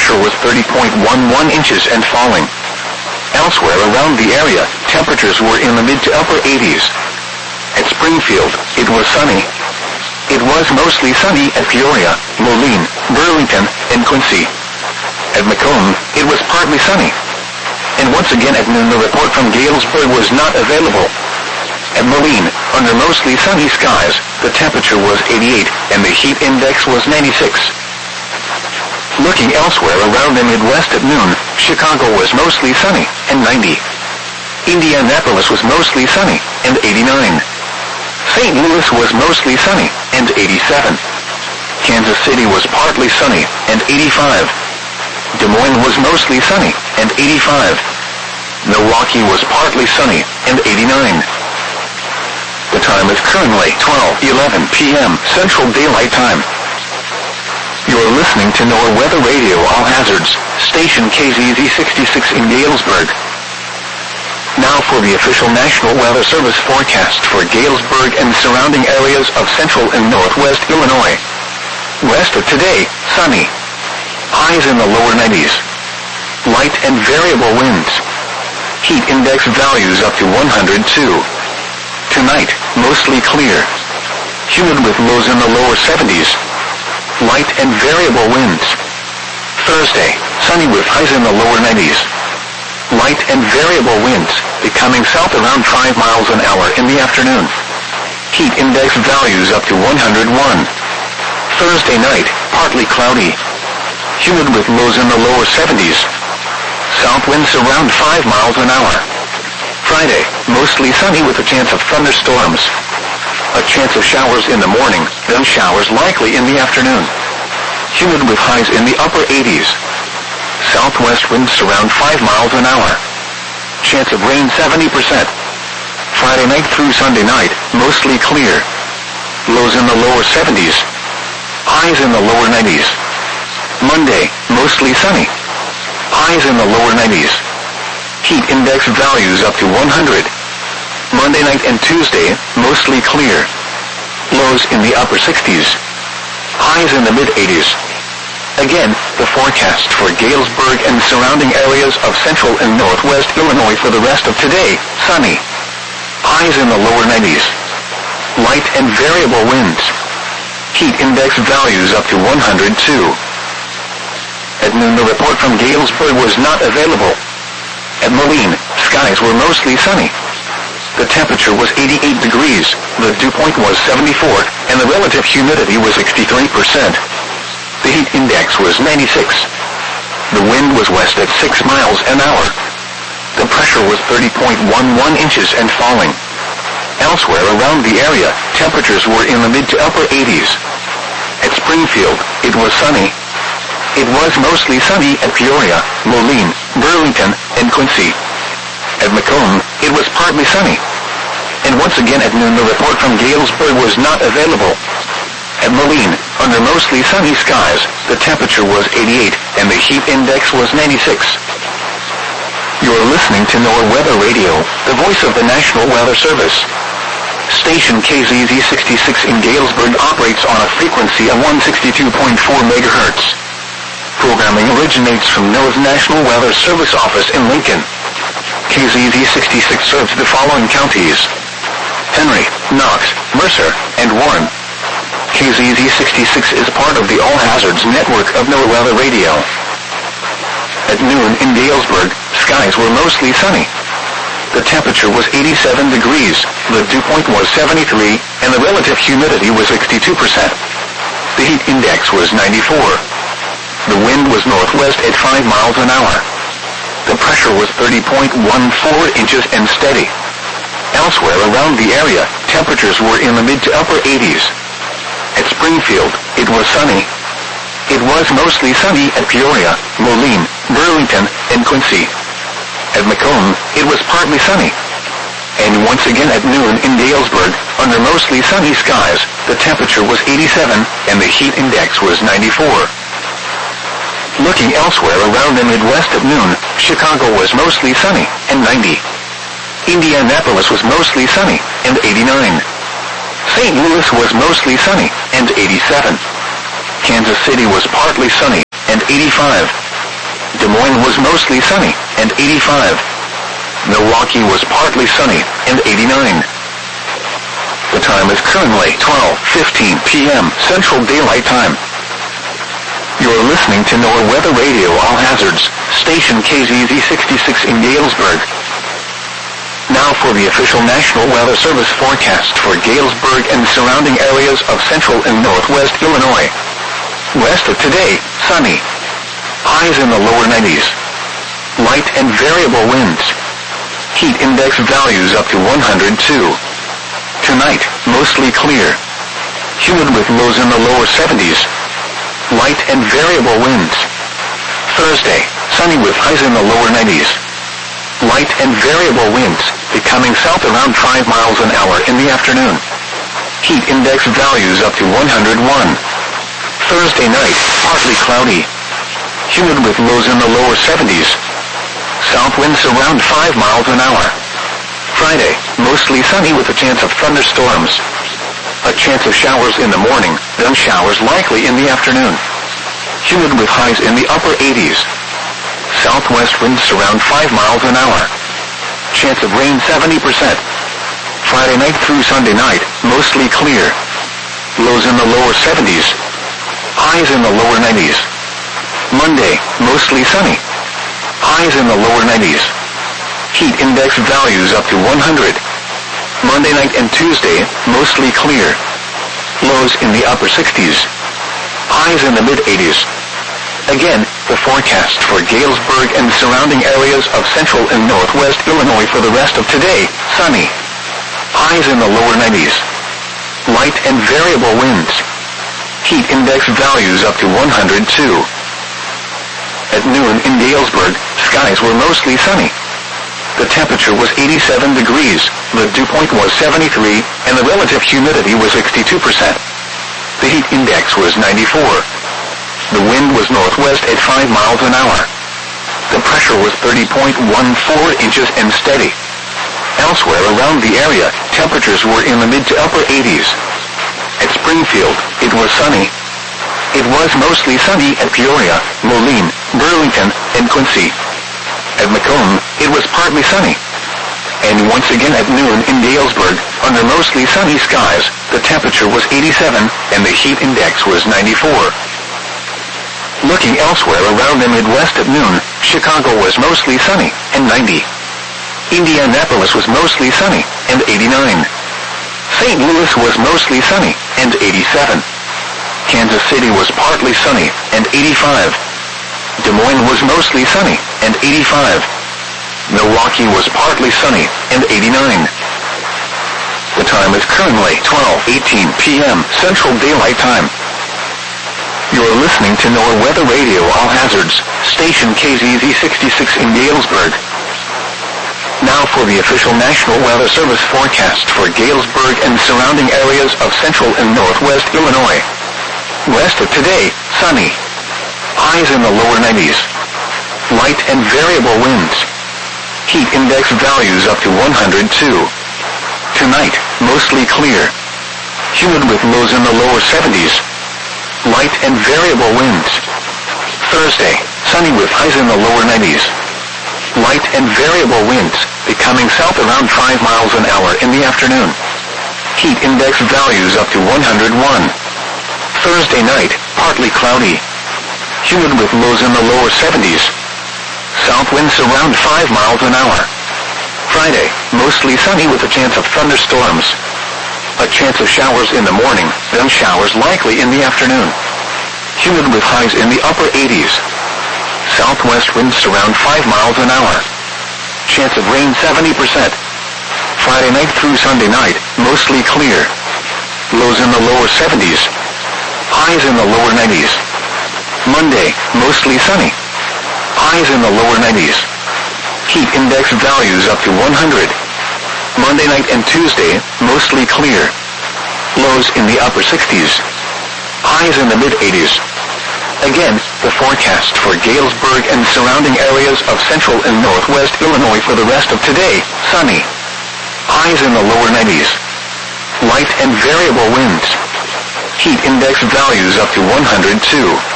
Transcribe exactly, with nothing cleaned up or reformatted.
pressure was thirty point one one inches and falling. Elsewhere around the area, temperatures were in the mid to upper eighties. At Springfield, it was sunny. It was mostly sunny at Peoria, Moline, Burlington, and Quincy. At Macomb, it was partly sunny. And once again at noon the report from Galesburg was not available. At Moline, under mostly sunny skies, the temperature was eighty-eight and the heat index was ninety-six. Looking elsewhere around the Midwest at noon, Chicago was mostly sunny and ninety. Indianapolis was mostly sunny and eighty-nine. Saint Louis was mostly sunny and eighty-seven. Kansas City was partly sunny and eighty-five. Des Moines was mostly sunny and eighty-five. Milwaukee was partly sunny and eighty-nine. The time is currently twelve eleven p m Central Daylight Time. You're listening to NOAA Weather Radio All Hazards, station K Z Z sixty-six in Galesburg. Now for the official National Weather Service forecast for Galesburg and surrounding areas of central and northwest Illinois. West of today, sunny. Highs in the lower nineties. Light and variable winds. Heat index values up to one hundred two. Tonight, mostly clear. Humid with lows in the lower seventies. Light and variable winds. Thursday, sunny with highs in the lower nineties. Light and variable winds, becoming south around five miles an hour in the afternoon. Heat index values up to one hundred one. Thursday night, partly cloudy. Humid with lows in the lower seventies. South winds around five miles an hour. Friday, mostly sunny with a chance of thunderstorms. A chance of showers in the morning, then showers likely in the afternoon. Humid with highs in the upper eighties. Southwest winds around five miles an hour. Chance of rain seventy percent. Friday night through Sunday night, mostly clear. Lows in the lower seventies. Highs in the lower nineties. Monday, mostly sunny. Highs in the lower nineties. Heat index values up to one hundred. Monday night and Tuesday, mostly clear. Lows in the upper sixties. Highs in the mid-eighties. Again, the forecast for Galesburg and surrounding areas of central and northwest Illinois for the rest of today, sunny. Highs in the lower nineties. Light and variable winds. Heat index values up to one hundred two. At noon the report from Galesburg was not available. At Moline, skies were mostly sunny. The temperature was eighty-eight degrees, the dew point was seventy-four, and the relative humidity was sixty-three percent. The heat index was ninety-six. The wind was west at six miles an hour. The pressure was thirty point one one inches and falling. Elsewhere around the area, temperatures were in the mid to upper eighties. At Springfield, it was sunny. It was mostly sunny at Peoria, Moline, Burlington, and Quincy. At Macomb, it was partly sunny. And once again at noon the report from Galesburg was not available. At Moline, under mostly sunny skies, the temperature was eighty-eight and the heat index was ninety-six. You're listening to NOAA Weather Radio, the voice of the National Weather Service. Station K Z Z sixty-six in Galesburg operates on a frequency of one sixty-two point four megahertz. Programming originates from NOAA's National Weather Service office in Lincoln. K Z Z sixty-six serves the following counties: Henry, Knox, Mercer, and Warren. K Z Z sixty-six is part of the All Hazards network of NOAA Weather Radio. At noon in Galesburg, skies were mostly sunny. The temperature was eighty-seven degrees, the dew point was seventy-three, and the relative humidity was sixty-two percent. The heat index was ninety-four. The wind was northwest at five miles an hour. The pressure was thirty point one four inches and steady. Elsewhere around the area, temperatures were in the mid to upper eighties. At Springfield, it was sunny. It was mostly sunny at Peoria, Moline, Burlington, and Quincy. At Macomb, it was partly sunny. And once again at noon in Galesburg, under mostly sunny skies, the temperature was eighty-seven and the heat index was ninety-four. Looking elsewhere around the Midwest at noon, Chicago was mostly sunny and ninety. Indianapolis was mostly sunny and eighty-nine. Saint Louis was mostly sunny and eighty-seven. Kansas City was partly sunny and eighty-five. Des Moines was mostly sunny, and eighty-five. Milwaukee was partly sunny, and eighty-nine. The time is currently twelve fifteen p m Central Daylight Time. You're listening to NOAA Weather Radio All Hazards, station K Z Z sixty-six in Galesburg. Now for the official National Weather Service forecast for Galesburg and surrounding areas of central and northwest Illinois. West of today, sunny. Highs in the lower nineties. Light and variable winds. Heat index values up to one hundred two. Tonight, mostly clear. Humid with lows in the lower seventies. Light and variable winds. Thursday, sunny with highs in the lower nineties. Light and variable winds, becoming south around five miles an hour in the afternoon. Heat index values up to one hundred one. Thursday night, partly cloudy. Humid with lows in the lower seventies. South winds around five miles an hour. Friday, mostly sunny with a chance of thunderstorms. A chance of showers in the morning, then showers likely in the afternoon. Humid with highs in the upper eighties. Southwest winds around five miles an hour. Chance of rain seventy percent. Friday night through Sunday night, mostly clear. Lows in the lower seventies. Highs in the lower nineties. Monday, mostly sunny. Highs in the lower nineties. Heat index values up to one hundred. Monday night and Tuesday, mostly clear. Lows in the upper sixties. Highs in the mid-eighties. Again, the forecast for Galesburg and surrounding areas of central and northwest Illinois for the rest of today, sunny. Highs in the lower nineties. Light and variable winds. Heat index values up to one hundred two. At noon in Galesburg, skies were mostly sunny. The temperature was eighty-seven degrees, the dew point was seventy-three, and the relative humidity was sixty-two percent. The heat index was ninety-four. The wind was northwest at five miles an hour. The pressure was thirty point one four inches and steady. Elsewhere around the area, temperatures were in the mid to upper eighties. At Springfield, it was sunny. It was mostly sunny at Peoria, Moline, Burlington, and Quincy. At Macomb, it was partly sunny. And once again at noon in Galesburg, under mostly sunny skies, the temperature was eighty-seven, and the heat index was ninety-four. Looking elsewhere around the Midwest at noon, Chicago was mostly sunny, and ninety. Indianapolis was mostly sunny, and eighty-nine. Saint Louis was mostly sunny, and eighty-seven. Kansas City was partly sunny, and eighty-five. Des Moines was mostly sunny, and eighty-five. Milwaukee was partly sunny, and eighty-nine. The time is currently twelve eighteen p m Central Daylight Time. You're listening to NOAA Weather Radio All Hazards, station K Z Z sixty-six in Galesburg. Now for the official National Weather Service forecast for Galesburg and surrounding areas of central and northwest Illinois. West of today, sunny. Highs in the lower nineties. Light and variable winds. Heat index values up to one hundred two. Tonight, mostly clear. Humid with lows in the lower seventies. Light and variable winds. Thursday, sunny with highs in the lower nineties. Light and variable winds, becoming south around five miles an hour in the afternoon. Heat index values up to one hundred one. Thursday night, partly cloudy. Humid with lows in the lower seventies. South winds around five miles an hour. Friday, mostly sunny with a chance of thunderstorms. A chance of showers in the morning, then showers likely in the afternoon. Humid with highs in the upper eighties. Southwest winds around five miles an hour. Chance of rain seventy percent. Friday night through Sunday night, mostly clear. Lows in the lower seventies. Highs in the lower nineties. Monday, mostly sunny. Highs in the lower nineties. Heat index values up to one hundred. Monday night and Tuesday, mostly clear. Lows in the upper sixties. Highs in the mid-eighties. Again, the forecast for Galesburg and surrounding areas of central and northwest Illinois for the rest of today, sunny. Highs in the lower nineties. Light and variable winds. Heat index values up to one hundred two.